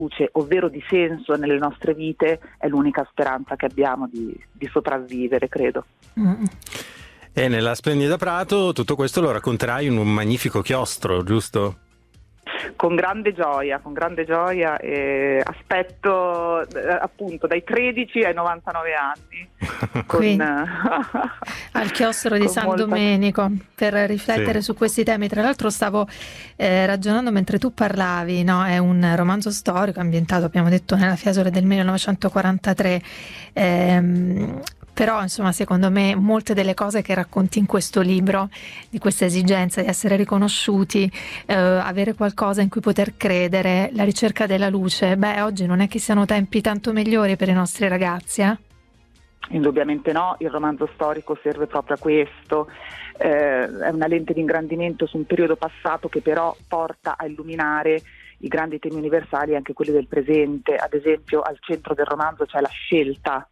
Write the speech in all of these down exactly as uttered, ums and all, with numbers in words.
luce, ovvero di senso nelle nostre vite, è l'unica speranza che abbiamo di, di sopravvivere, credo. Mm. E nella splendida Prato tutto questo lo racconterai in un magnifico chiostro, giusto? Con grande gioia, con grande gioia e aspetto eh, appunto dai tredici ai novantanove anni Qui, con, al chiostro di con San molta... Domenico per riflettere sì. su questi temi. Tra l'altro stavo eh, ragionando mentre tu parlavi, no? È un romanzo storico ambientato, abbiamo detto, nella Fiesole del millenovecentoquarantatré. Ehm, Però insomma secondo me molte delle cose che racconti in questo libro, di questa esigenza di essere riconosciuti, eh, avere qualcosa in cui poter credere, la ricerca della luce, beh oggi non è che siano tempi tanto migliori per i nostri ragazzi, eh? Indubbiamente no, il romanzo storico serve proprio a questo, eh, è una lente di ingrandimento su un periodo passato che però porta a illuminare i grandi temi universali e anche quelli del presente. Ad esempio al centro del romanzo c'è la scelta,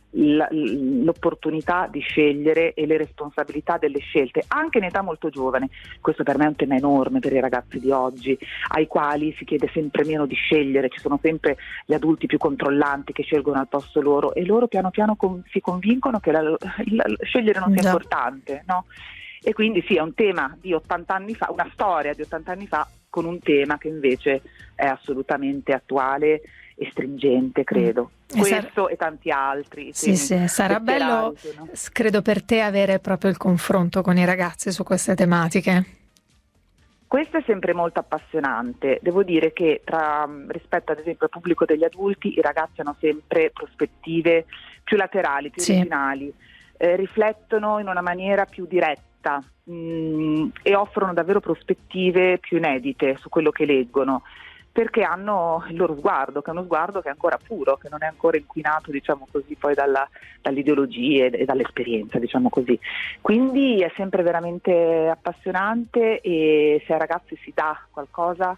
l'opportunità di scegliere e le responsabilità delle scelte anche in età molto giovane. Questo per me è un tema enorme per i ragazzi di oggi, ai quali si chiede sempre meno di scegliere, ci sono sempre gli adulti più controllanti che scelgono al posto loro e loro piano piano con, si convincono che la, la, la, scegliere non sia Già. importante, no? E quindi sì, è un tema di ottanta anni fa, una storia di ottanta anni fa con un tema che invece è assolutamente attuale e stringente, credo. E Questo sar- e tanti altri. Sì, sì, sarà bello, no? credo per te, avere proprio il confronto con i ragazzi su queste tematiche. Questo è sempre molto appassionante. Devo dire che tra, rispetto ad esempio al pubblico degli adulti, i ragazzi hanno sempre prospettive più laterali, più Sì. originali, eh, riflettono in una maniera più diretta mh, e offrono davvero prospettive più inedite su quello che leggono, perché hanno il loro sguardo, che è uno sguardo che è ancora puro, che non è ancora inquinato, diciamo così, poi dalla, dall'ideologia e dall'esperienza, diciamo così. Quindi è sempre veramente appassionante e se ai ragazzi si dà qualcosa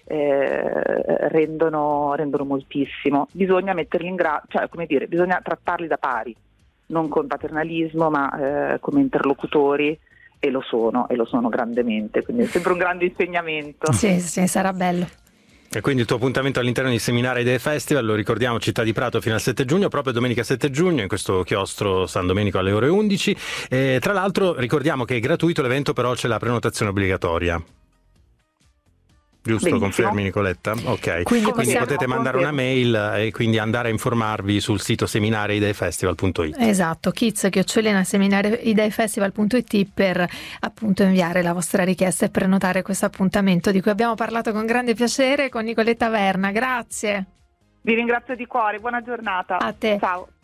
eh, rendono, rendono moltissimo. Bisogna metterli in grado, cioè come dire, bisogna trattarli da pari, non con paternalismo, ma eh, come interlocutori. E lo sono, e lo sono grandemente, quindi è sempre un grande insegnamento. Sì, sì, sarà bello. E quindi il tuo appuntamento all'interno di Seminari Idee Festival, lo ricordiamo, Città di Prato fino al sette giugno, proprio domenica sette giugno in questo chiostro San Domenico alle ore undici. E tra l'altro ricordiamo che è gratuito l'evento, però c'è la prenotazione obbligatoria. Giusto, Benissimo. confermi Nicoletta? Ok, Quindi quindi, possiamo- potete mandare una mail e quindi andare a informarvi sul sito seminari idee festival punto it. Esatto, kids chiocciolina seminari idee festival punto it per appunto inviare la vostra richiesta e prenotare questo appuntamento di cui abbiamo parlato con grande piacere con Nicoletta Verna. Grazie. Vi ringrazio di cuore, buona giornata. A te. Ciao.